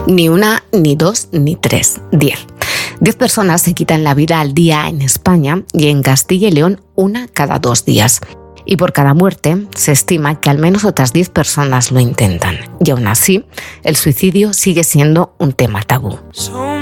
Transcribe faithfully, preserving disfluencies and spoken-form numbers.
Ni una, ni dos, ni tres, diez. Diez personas se quitan la vida al día en España y en Castilla y León una cada dos días. Y por cada muerte se estima que al menos otras diez personas lo intentan. Y aún así, el suicidio sigue siendo un tema tabú.